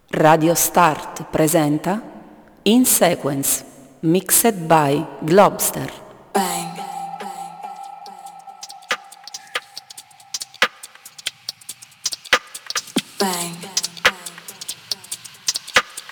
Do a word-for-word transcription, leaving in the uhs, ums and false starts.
Radio Start presenta In Sequence, mixed by Globster. Bang. Bang.